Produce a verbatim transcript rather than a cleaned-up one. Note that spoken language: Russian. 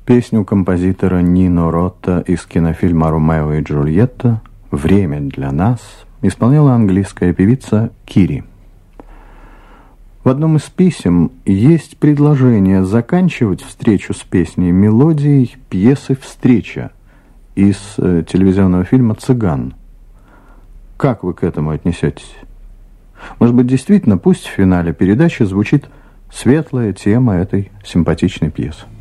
Песню композитора Нино Ротта из кинофильма «Ромео и Джульетта» «Время для нас» исполняла английская певица Кири. В одном из писем есть предложение заканчивать встречу с песней мелодией пьесы «Встреча» из э, телевизионного фильма «Цыган». Как вы к этому отнесетесь? Может быть, действительно, пусть в финале передачи звучит светлая тема этой симпатичной пьесы.